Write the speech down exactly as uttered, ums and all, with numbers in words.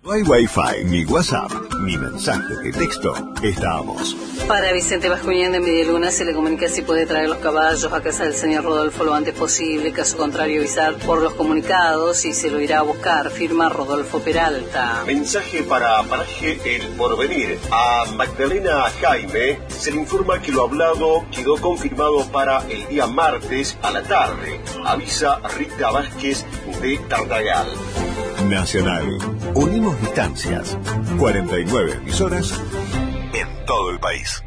No hay wifi, ni WhatsApp, ni mensaje de texto. Estamos. Para Vicente Bascuñán de Medialuna se le comunica si puede traer los caballos a casa del señor Rodolfo lo antes posible. Caso contrario, avisar por los comunicados y se lo irá a buscar. Firma Rodolfo Peralta. Mensaje para Paraje El Porvenir. A Magdalena Jaime se le informa que lo hablado quedó confirmado para el día martes a la tarde. Avisa Rita Vázquez de Tartagal. Nacional. Unimos distancias. cuarenta y nueve emisoras en todo el país.